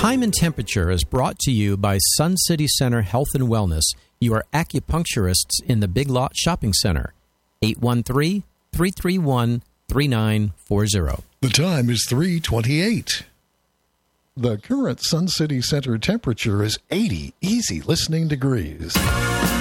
Time and Temperature is brought to you by Sun City Center Health and Wellness, your acupuncturists in the Big Lot Shopping Center. 813-331-3940. The time is 3:28. The current Sun City Center temperature is 80 easy listening degrees.